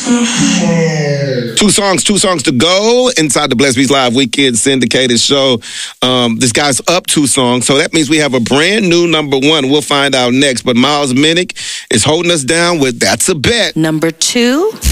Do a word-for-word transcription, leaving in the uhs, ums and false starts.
Two songs, two songs to go inside the Blessed Beats Live Weekend syndicated show. Um, this guy's up two songs, so that means we have a brand new number one. We'll find out next. But Miles Minnick is holding us down with That's a Bet. Number two.